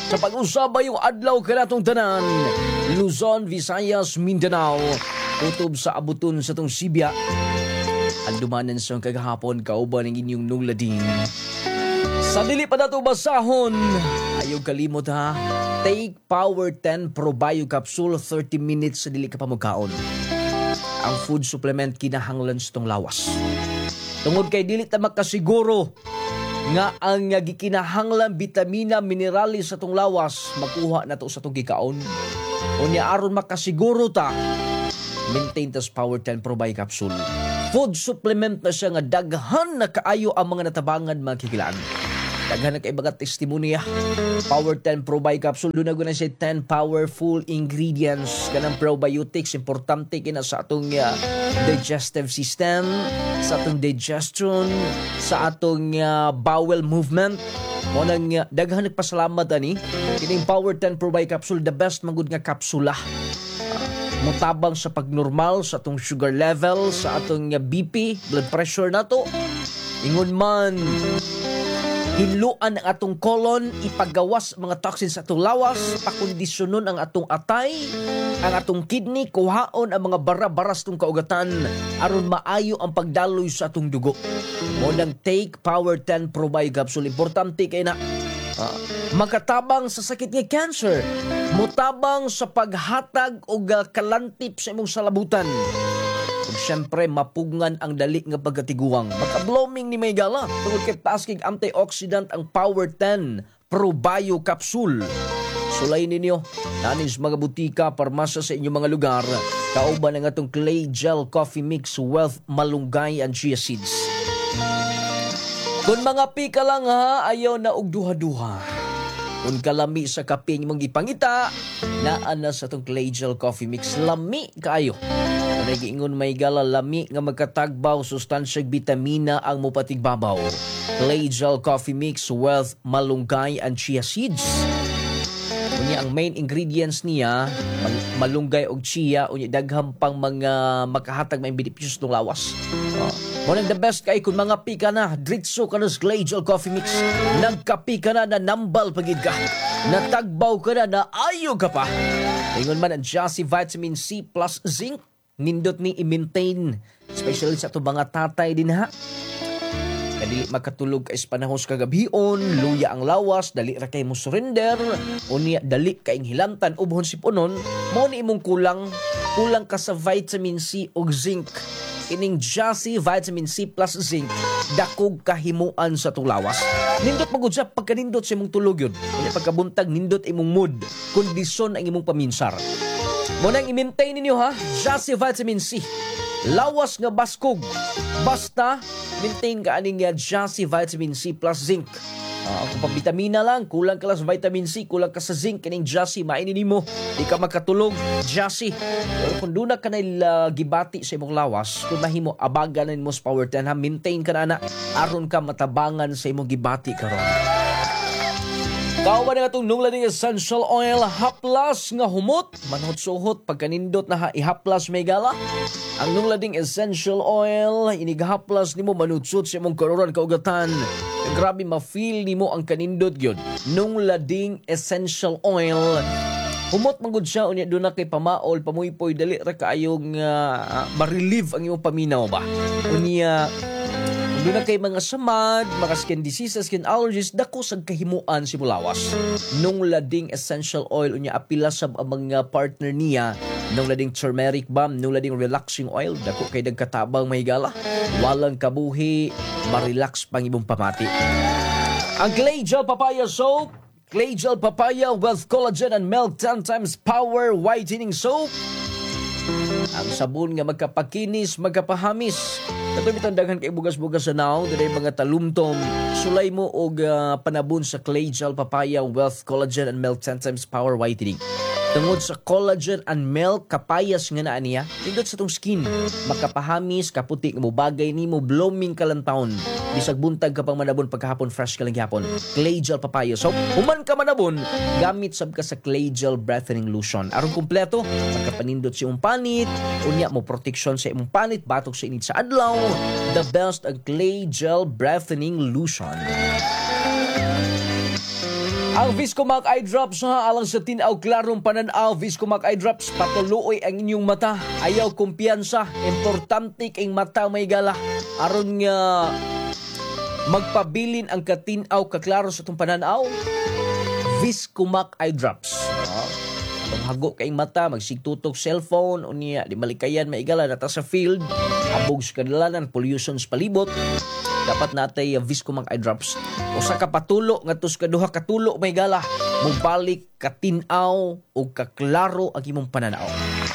Sa pag-usabay yung adlaw kanatong tanan, Luzon, Visayas, Mindanao, kutob sa abuton sa tong Sibya. Andumanan sa kagahapon, kauban ng inyong nunglading. Sa dili pa nato basahon, ayaw kalimot ha, take Power 10 Pro Bio Capsule 30 minutes sa dili ka pa magkaon. Ang food supplement kinahanglan sa tong lawas. Tungod kay dili ta makasiguro nga ang gikinahanglan bitamina, mineralis sa tong lawas makuha nato sa tong gikaon. Unya aron makasiguro ta, maintain tas Power 10 Pro Bio Capsule. Food supplement na siya nga daghan na kaayo ang mga natabangan makikilaan. Daghan na kay mga testimonya. Power 10 Probiotic Capsule, doon na siya 10 powerful ingredients kanang probiotics. Importante kina sa atong digestive system, sa atong digestion, sa atong bowel movement. Mo nang daghan nagpasalamat ani. Kining Power 10 Probiotic Capsule, the best magud nga kapsula. Mutabang sa pagnormal sa atong sugar level, sa atong BP, blood pressure nato. Ingon man, hinluan ang atong colon, ipagawas mga toxins sa atong lawas, pakondisyonon ang atong atay, ang atong kidney, kuhaon ang mga bara-baras tong kaugatan, aron maayo ang pagdaloy sa atong dugo. Mo nang take Power 10 Probiotic Capsule. Importante kay na makatabang sa sakit nga cancer, mutabang sa paghatag og kalantip sa imong salabutan. Ug syempre mapugngan ang dali nga pagkatiguang. Maka-blooming ni may gala tungod kay taas kay antioxidant ang Power 10 Pro Bio Capsule. Sulay ninyo nanis mga butika, parmasa sa inyong mga lugar. Kauban ang atong Clay Gel Coffee Mix, Wealth, Malunggay and Chia Seeds. Kung mga pika lang ha, ayaw na og duha-duha. Kung kalami sa kape mong ipangita, naan na sa itong Clay Gel Coffee Mix. Lami kaayo. Nagiingon may gala, lami nga magkatagbaw, sustansyag bitamina ang mupatigbabaw. Clay Gel Coffee Mix, Wealth, Malunggay and Chia Seeds. Unya ang main ingredients niya, malunggay og chia, unya daghang pang mga makahatag may benepisyo ng lawas. One of the best kay kung mga pika na, dritso ka na sa Clay Gel Coffee Mix, nagkapi ka na nambal pagid ka, natagbaw ka na ayaw ka pa. Ingon man ang Jassy Vitamin C plus Zinc, nindot ni i-maintain, especially sa itong mga tatay din ha. Kadili makatulog kay panahos kagabion, luya ang lawas, dali ra kay mo surrender, unya dali kay hilantan ubhon sipunon, mao ni imong kulang ka sa vitamin C ug zinc. Ining Jassy Vitamin C plus Zinc, dakog kahimuan sa itong lawas. Nindot magud siya pagkanindot sa imong tulog yun. Unya pagkabuntag nindot imong mood, kondisyon ang imong paminsar. Mo nang i-maintain ninyo ha, Jassy Vitamin C. Lawas nga baskog. Basta, maintain ka aning Jassy Vitamin C plus Zinc. Kung pang-vitamina lang, kulang ka lang sa vitamin C, kulang ka sa zinc, kaning Jassy, mainin mo. Di ka makatulog, Jassy. Pero kung doon na ka na gibati sa imong lawas, kung mahimo, abaganan mo sa Power 10, ha, maintain ka na aron ka matabangan sa imong gibati karon. Kauban nga itong nunglading essential oil, haplas nga humot, manhot-suhot, pagkanindot na ihaplas may gala. Ang nunglading essential oil, inigahaplas nimo manutsot sa imong karoran kaugatan. Grabe ma-feel nimo ang kanindot gyud. Nunglading essential oil. Humot manggod siya, unya doon na kay pamaol, pamuypoy, dali ra kaayong ma-relieve ang imong paminaw ba. Unya, doon na kay mga samad, mga skin diseases, skin allergies, dako sa kahimuan si mulawas. Nunglading essential oil, unya apila sa mga partner niya, nunglading turmeric balm, nunglading relaxing oil, dako kay dagkatabang mahigala. Walang kabuhi, ma-relax pang ibong pamati. Ang Clay Gel Papaya Soap, Clay Gel Papaya with Collagen and Milk 10 times Power Whitening Soap. Ang sabon nga magkapakinis, magkapahamis. Katong bitandaghan kay bugas-bugas sa naong, dili mga talumtom. Sulay mo og panabon sa Clay Gel Papaya with Collagen and Milk 10 times Power Whitening. Tungod sa collagen and milk, kapayas nga na niya, tindot sa tong skin. Makapahamis, kaputi, mubagay ni mo, blooming ka lang taon. Bisag buntag ka pang manabon, pagkahapon, fresh ka lang gihapon. Clay Gel Papaya. So, human ka manabon, gamit sab ka sa Clay Gel Brightening Lotion. Aron kumpleto, pagkapanindot sa imong panit, unya mo protection sa imong panit, batok sa init sa adlaw. The best ang Clay Gel Brightening Lotion. Ang Viscomac Eye Drops ha, alang sa tinaw klarong pananaw, Viscomac Eye Drops, patuloy ang inyong mata. Ayaw kumpiyansa, importante kay mata may gala. Aron nga magpabilin ang katinaw kaklaro sa itong pananaw, Viscomac Eye Drops. Itong hago kay mata, magsigtutok cellphone, unya, di malikayan maigala, nata sa field, abog sa kadalanan, pollution sa palibot, dapat natay Viscomac Eye Drops. O sa kapatulo, nga tos kaduha katulo may gala, mubalik katinaw o kaklaro ang imong pananaw.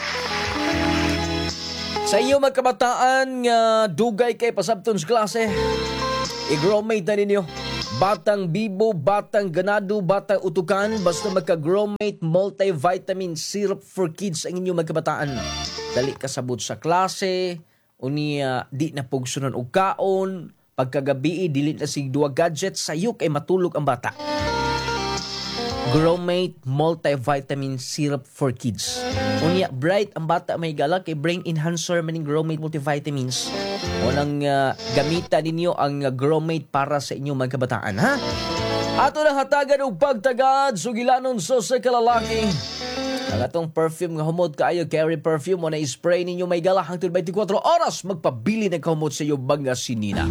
Sa iyo magkabataan nga dugay kay pasabton sa klase, i-growmate na ninyo. Batang bibo, batang ganado, batang utukan, basta magka-growmate multivitamin syrup for kids ang inyong magkabataan. Dali kasabot sa klase, unya di na pugsunan og kaon, pagkagabi dili na sig duwa gadget, sayok ay matulog ang bata. Growmate multivitamin syrup for kids. Unya bright ang bata may gala kay brain enhancer maning Growmate multivitamins. Unang gamitan ninyo ang Growmate para sa inyong mga kabataan, ha? Ato na hatagan og pagtagad sugilanon sa kalalaki. Ang atong perfume nga humod kaayo, Carry Perfume, mo na spray ninyo may gala hangtod 24 oras magpabili na kahumod sa iyo banga sinina.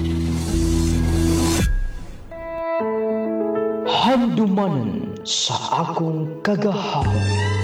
Handumanan sa akong kagahapon.